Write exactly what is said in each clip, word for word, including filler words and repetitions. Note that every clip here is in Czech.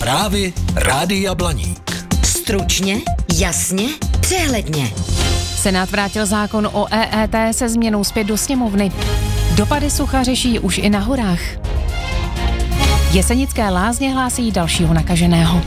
Zprávy Rádia Blaník. Stručně, jasně, přehledně. Senát vrátil zákon o E E T se změnou zpět do sněmovny. Dopady sucha řeší už i na horách. Jesenické lázně hlásí dalšího nakaženého.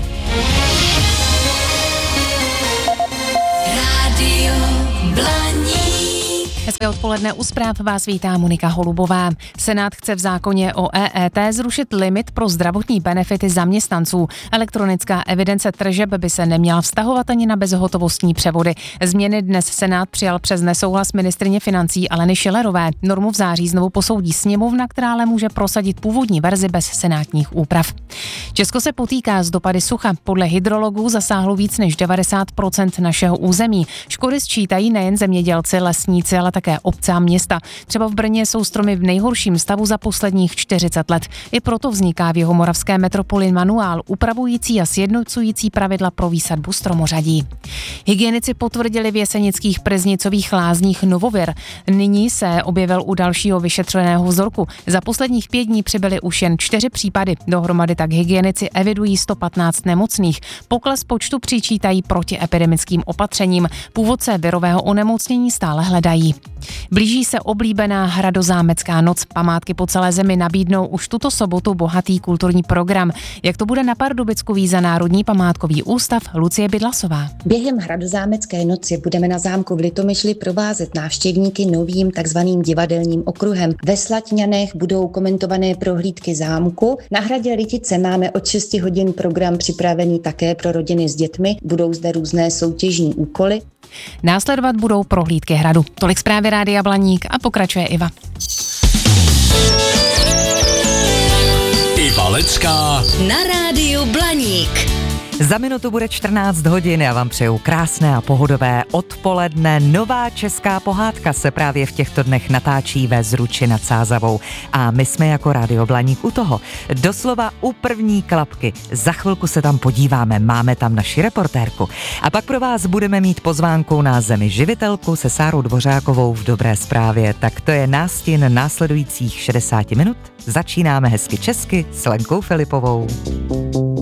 Rádio Blaník. Hezké odpoledne, u zpráv vás vítá Monika Holubová. Senát chce v zákoně o E E T zrušit limit pro zdravotní benefity zaměstnanců. Elektronická evidence tržeb by se neměla vztahovat ani na bezhotovostní převody. Změny dnes Senát přijal přes nesouhlas ministryně financí Aleny Schillerové. Normu v září znovu posoudí sněmovna, která ale může prosadit původní verzi bez senátních úprav. Česko se potýká s dopady sucha. Podle hydrologů zasáhlo víc než devadesát procent našeho území. Škody sčítají nejen zemědělci, lesníci, ale také obce a města. Třeba v Brně jsou stromy v nejhorším stavu za posledních čtyřicet let. I proto vzniká v jihomoravské metropoli manuál upravující a sjednocující pravidla pro výsadbu stromořadí. Hygienici potvrdili v jesenických Preznicových lázních novovir. Nyní se objevil u dalšího vyšetřeného vzorku. Za posledních pět dní přibyly už jen čtyři případy. Dohromady tak hygienici evidují sto patnáct nemocných. Pokles počtu přičítají protiepidemickým opatřením. Původce virového onemocnění stále hledají. Blíží se oblíbená hradozámecká noc. Památky po celé zemi nabídnou už tuto sobotu bohatý kulturní program. Jak to bude na Pardubicku, ví za Národní památkový ústav Lucie Bydlasová. Během hradozámecké noci budeme na zámku v Litomyšli provázet návštěvníky novým takzvaným divadelním okruhem. Ve Slatňanech budou komentované prohlídky zámku. Na hradě Rytice máme od šesti hodin program připravený také pro rodiny s dětmi. Budou zde různé soutěžní úkoly. Následovat budou prohlídky hradu. Tolik zprávy Rádia Blaník a pokračuje Iva. Iva Lecká Na Rádiu Blaník. Za minutu bude čtrnáct hodin, já vám přeju krásné a pohodové odpoledne. Nová česká pohádka se právě v těchto dnech natáčí ve Zruči nad Sázavou a my jsme jako Rádio Blaník u toho. Doslova u první klapky. Za chvilku se tam podíváme, máme tam naši reportérku. A pak pro vás budeme mít pozvánku na Zemi živitelku se Sárou Dvořákovou v Dobré zprávě. Tak to je nástin následujících šedesáti minut. Začínáme hezky česky s Lenkou Filipovou.